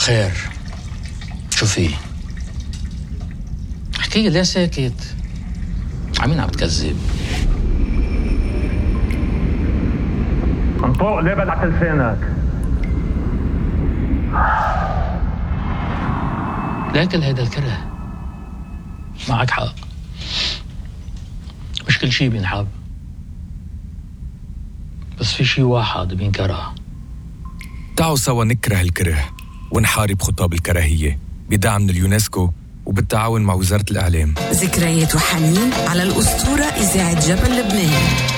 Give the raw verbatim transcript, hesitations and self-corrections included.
خير، شو في؟ احكي لي، ليه ساكت؟ عمين عم تكذب؟ انطق، ليه بلعت لسانك؟ لكن هيدا الكره، معك حق، مش كل شي بينحب، بس في شي واحد بينكره. تعالوا سوا نكره الكره ونحارب خطاب الكراهية بدعم من اليونسكو وبالتعاون مع وزارة الإعلام. ذكريات وحنين على الأسطورة إذاعة جبل لبنان.